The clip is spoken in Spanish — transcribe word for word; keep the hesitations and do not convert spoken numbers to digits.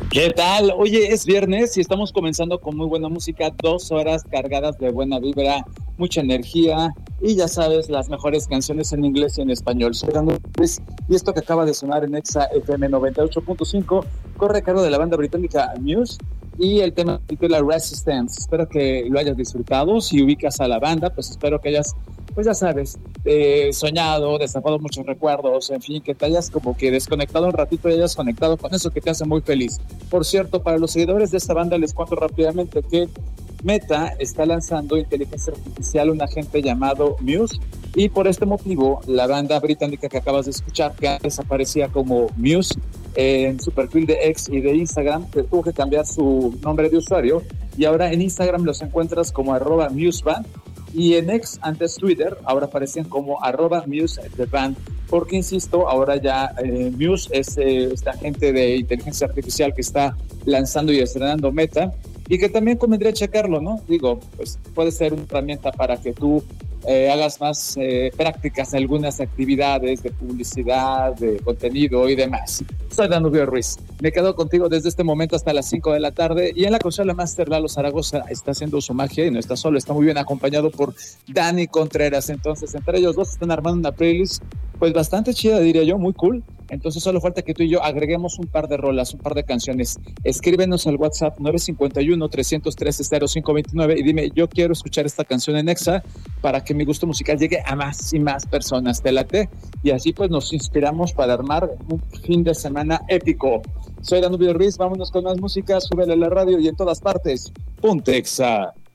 ¿Qué tal? Oye, es viernes y estamos comenzando con muy buena música, dos horas cargadas de buena vibra, mucha energía y ya sabes, las mejores canciones en inglés y en español. Soy Rando Luis y esto que acaba de sonar en Exa F M noventa y ocho punto cinco corre a cargo de la banda británica Muse y el tema se titula Resistance. Espero que lo hayas disfrutado. Si ubicas a la banda, pues espero que hayas, pues ya sabes, eh, soñado, destapado muchos recuerdos, en fin, que te hayas como que desconectado un ratito y hayas conectado con eso que te hace muy feliz. Por cierto, para los seguidores de esta banda les cuento rápidamente que Meta está lanzando inteligencia artificial, un agente llamado Muse, y por este motivo la banda británica que acabas de escuchar, que antes aparecía como Muse en su perfil de X y de Instagram, que tuvo que cambiar su nombre de usuario y ahora en Instagram los encuentras como arroba museband y en X, antes Twitter, ahora aparecían como arroba Muse The Band, porque insisto, ahora ya eh, Muse es eh, esta agente de inteligencia artificial que está lanzando y estrenando Meta y que también convendría checarlo, ¿no? Digo, pues puede ser una herramienta para que tú eh, hagas más eh, prácticas algunas actividades de publicidad, de contenido y demás. Soy Danubio Ruiz. Me quedo contigo desde este momento hasta las cinco de la tarde y en la consola Master Lalo Zaragoza está haciendo su magia y no está solo, está muy bien acompañado por Dani Contreras. Entonces, entre ellos dos están armando una playlist pues bastante chida, diría yo, muy cool. Entonces solo falta que tú y yo agreguemos un par de rolas, un par de canciones. Escríbenos al WhatsApp nueve cinco uno, tres cero tres, cero cinco dos nueve y dime, yo quiero escuchar esta canción en Exa para que mi gusto musical llegue a más y más personas. Te late. Y así pues nos inspiramos para armar un fin de semana épico. Soy Danubio Ruiz, vámonos con más música, súbele a la radio y en todas partes. Ponte Exa.